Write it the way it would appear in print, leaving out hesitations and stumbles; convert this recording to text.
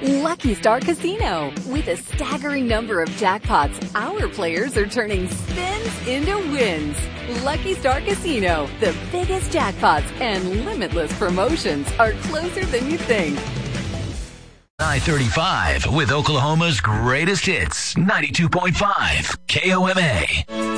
Lucky Star Casino. With a staggering number of jackpots, our players are turning spins into wins. Lucky Star Casino. The biggest jackpots and limitless promotions are closer than you think. I-35 with Oklahoma's greatest hits. 92.5 KOMA.